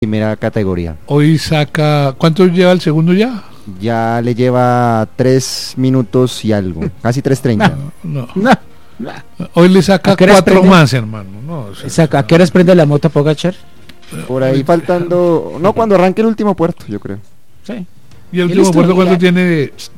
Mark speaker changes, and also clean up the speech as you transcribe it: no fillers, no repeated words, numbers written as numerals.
Speaker 1: primera categoría.
Speaker 2: Hoy saca, ¿cuánto lleva el segundo ya?
Speaker 1: Ya le lleva 3 minutos y algo, casi 3:30.
Speaker 2: No.
Speaker 3: No.
Speaker 2: Hoy le saca
Speaker 3: ¿A qué hora
Speaker 2: 4
Speaker 3: prende?
Speaker 2: más, hermano. No, o sea,
Speaker 3: Saca, ¿a qué horas prende la moto Pogacar?
Speaker 1: Por ahí faltando, no, cuando arranque el último puerto, yo creo.
Speaker 3: Sí.
Speaker 2: ¿Y el
Speaker 3: Y
Speaker 2: último
Speaker 3: listo,
Speaker 2: puerto
Speaker 3: y
Speaker 2: cuánto
Speaker 3: la-
Speaker 2: tiene